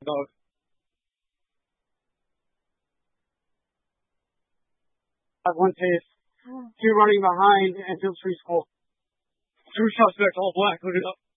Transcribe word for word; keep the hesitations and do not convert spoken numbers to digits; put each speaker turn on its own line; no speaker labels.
Dog. At one pace. Two running behind and Field Free School. Two suspects, all black, hooded up.